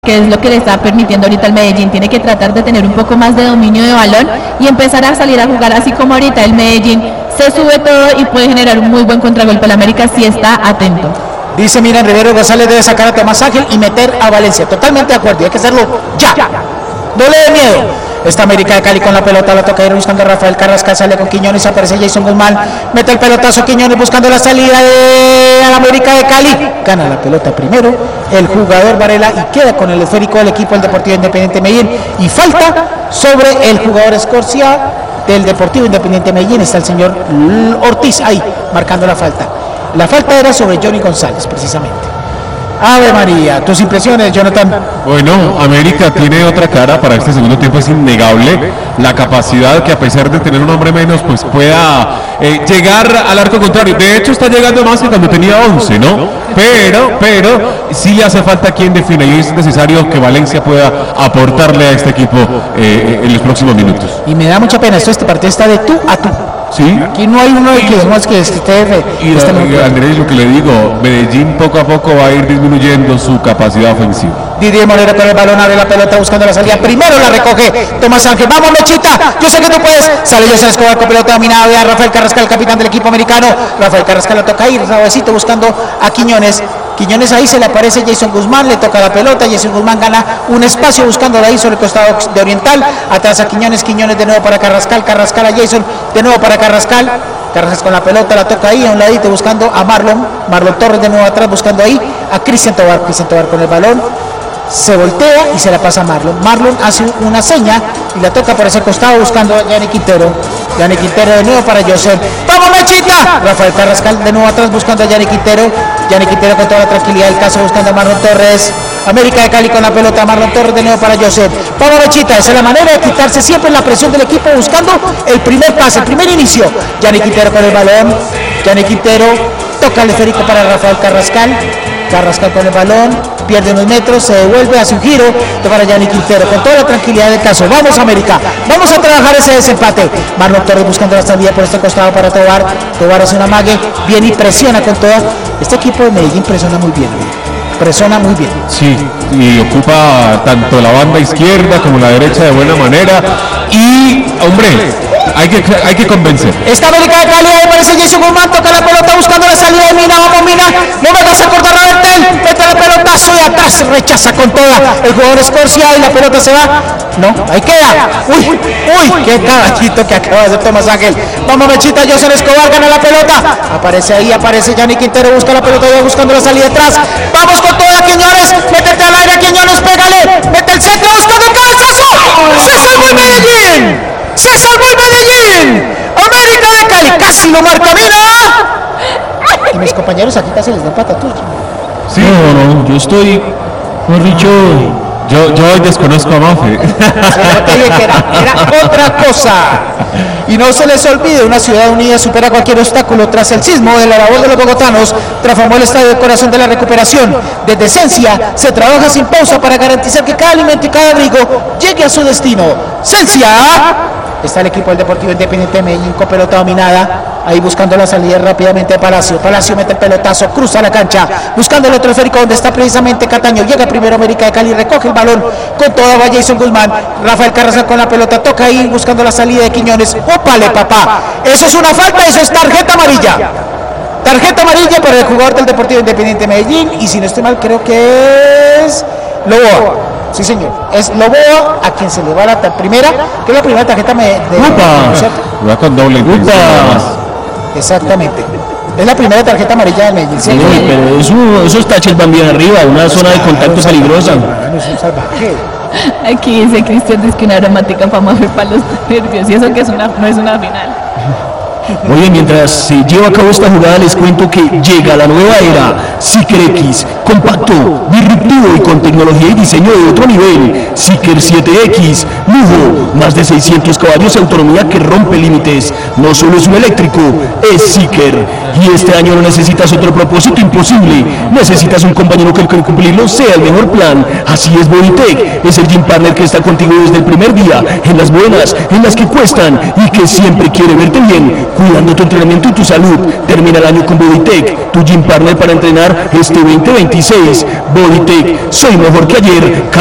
que es lo que le está permitiendo ahorita al Medellín. Tiene que tratar de tener un poco más de dominio de balón y empezar a salir a jugar así como ahorita el Medellín se sube todo y puede generar un muy buen contragolpe. El América sí está atento. Dice Miriam Rivero, González debe sacar a Tomás Ángel y meter a Valencia. Totalmente de acuerdo, y hay que hacerlo ya. No le dé miedo. Está América de Cali con la pelota, la toca ir buscando a Rafael Carrascal, sale con Quiñones, aparece Jason Guzmán, mete el pelotazo Quiñones buscando la salida de América de Cali, gana la pelota primero el jugador Varela y queda con el esférico del equipo del Deportivo Independiente Medellín, y falta sobre el jugador Escorcia del Deportivo Independiente Medellín. Está el señor Ortiz ahí marcando la falta. La falta era sobre Johnny González precisamente. Ave María, tus impresiones, Jonathan. Bueno, América tiene otra cara para este segundo tiempo, es innegable la capacidad que a pesar de tener un hombre menos, pues pueda llegar al arco contrario. De hecho está llegando más que cuando tenía 11, ¿no? Pero sí hace falta quien defina y es necesario que Valencia pueda aportarle a este equipo en los próximos minutos. Y me da mucha pena, este partido está de tú a tú. Sí. Aquí no hay uno de que más que esté. Andrés, lo que le digo, Medellín poco a poco va a ir disminuyendo su capacidad ofensiva. Didier Moreno con el balón, abre la pelota buscando la salida. Primero la recoge Tomás Ángel. Vamos, Mechita. Yo sé que tú puedes. Sale José Escobar con pelota dominada. Ve a Rafael Carrascal, capitán del equipo americano. Rafael Carrascal la toca ir, suavecito buscando a Quiñones. Quiñones ahí se le aparece Jason Guzmán, le toca la pelota. Jason Guzmán gana un espacio buscándola ahí sobre el costado de Oriental. Atrás a Quiñones, Quiñones de nuevo para Carrascal. Carrascal a Jason, de nuevo para Carrascal. Carrascal con la pelota, la toca ahí a un ladito buscando a Marlon Torres de nuevo atrás buscando ahí a Cristian Tobar con el balón. Se voltea y se la pasa a Marlon hace una seña y la toca por ese costado buscando a Yanni Quintero de nuevo para José. ¡Vamos, Mechita! Rafael Carrascal de nuevo atrás buscando a Yanni Quintero con toda la tranquilidad del caso buscando a Marlon Torres. América de Cali con la pelota, Marlon Torres de nuevo para José. ¡Vamos, Mechita! Esa es la manera de quitarse siempre la presión del equipo buscando el primer pase, el primer inicio. Yanni Quintero con el balón, Yanni Quintero toca el esférico para Rafael Carrascal con el balón, pierde unos metros, se devuelve, hace un giro para Yanni Quintero con toda la tranquilidad del caso. Vamos, América, vamos a trabajar ese desempate. Marlon Torres buscando la salida por este costado para Tobar hace una mague, viene y presiona con toda. Este equipo de Medellín presiona muy bien. Sí, y ocupa tanto la banda izquierda como la derecha de buena manera. Y, hombre, hay que convencer. Esta América de Cali, ahí aparece Jason Guzmán, toca la pelota buscando la salida de Mina. Vamos, Mina, no me vas a cortar a Bertel, mete la pelotazo y atrás rechaza con toda el jugador Escorcia y la pelota se va. No, ahí queda. Uy, qué caballito que acaba de hacer Tomás Ángel. Vamos, Mechita, José Escobar gana la pelota. Aparece Yanni Quintero, busca la pelota, ya buscando la salida atrás. Vamos con toda, Quiñones, métete al aire, Quiñones, pégale, mete el centro, buscando el cabezazo. ¡Se salvó el Medellín! ¡Se salvó el Medellín! América de Cali, casi lo marca, mira. Y mis compañeros aquí casi les dan patatús. Sí, no, yo estoy, por dicho, yo hoy desconozco a Mafe. Yo te dije que era otra cosa. Y no se les olvide, una ciudad unida supera cualquier obstáculo. Tras el sismo de la labor de los bogotanos, transformó el estadio del corazón de la recuperación. Desde Cencia se trabaja sin pausa para garantizar que cada alimento y cada abrigo llegue a su destino. Cencia. Está el equipo del Deportivo Independiente de Medellín con pelota dominada, ahí buscando la salida rápidamente de Palacio mete el pelotazo, cruza la cancha, buscando el otro esférico donde está precisamente Cataño, llega primero América de Cali, recoge el balón con toda, va Jason Guzmán, Rafael Carrascal con la pelota, toca ahí buscando la salida de Quiñones. ¡Ópale, papá! Eso es una falta, eso es tarjeta amarilla para el jugador del Deportivo Independiente de Medellín, y si no estoy mal creo que es Loboa. Sí, señor, es Loboa a quien se le va la primera, que es la primera tarjeta va con doble exactamente, es la primera tarjeta amarilla del Medellín. Sí, pero esos taches van bien arriba, una zona de contacto peligrosa. Es un salvaje. Aquí dice Cristian, es que una aromática para mover para los nervios, y eso que no es una final. Oye, mientras se lleva a cabo esta jugada, les cuento que llega la nueva era Seeker X, compacto, disruptivo y con tecnología y diseño de otro nivel. Seeker 7X, lujo, más de 600 caballos de autonomía que rompe límites. No solo es un eléctrico, es Seeker. Y este año no necesitas otro propósito imposible, necesitas un compañero que al cumplirlo sea el mejor plan. Así es Bodytech, es el gym partner que está contigo desde el primer día, en las buenas, en las que cuestan y que siempre quiere verte bien. cuidando tu entrenamiento y tu salud. Termina el año con Bodytech, tu gym partner para entrenar este 2026. Bodytech, soy mejor que ayer.